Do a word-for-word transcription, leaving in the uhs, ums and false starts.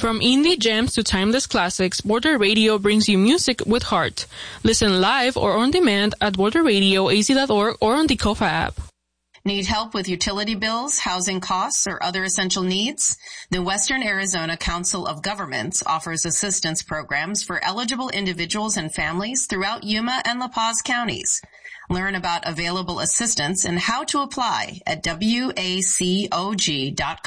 From indie gems to timeless classics, Border Radio brings you music with heart. Listen live or on demand at border radio a z dot org or on the Kofa app. Need help with utility bills, housing costs, or other essential needs? The Western Arizona Council of Governments offers assistance programs for eligible individuals and families throughout Yuma and La Paz counties. Learn about available assistance and how to apply at W A C O G dot com.